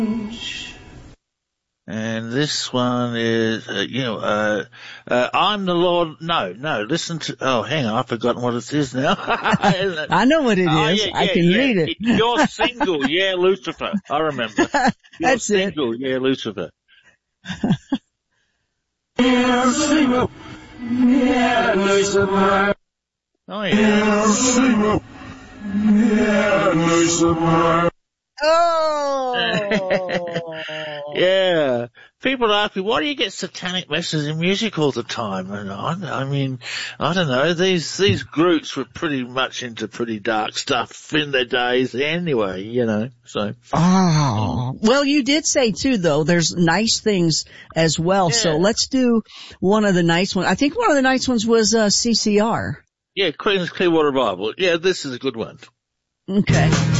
And this one is, I'm the Lord. No, listen to, hang on, I've forgotten what it is now. I know what it is. I can read it. You're single, yeah, Lucifer. I remember. That's single, yeah, Lucifer. Yeah, single, yeah, Lucifer. Oh, yeah. Single, yeah, Lucifer. Oh! Yeah. People ask me, why do you get satanic messages in music all the time? And I mean, I don't know, these groups were pretty much into pretty dark stuff in their days anyway, so. Oh. Well, you did say too, though, there's nice things as well. Yeah. So let's do one of the nice ones. I think one of the nice ones was, CCR. Yeah, Queen's Clearwater Bible. Yeah, this is a good one. Okay.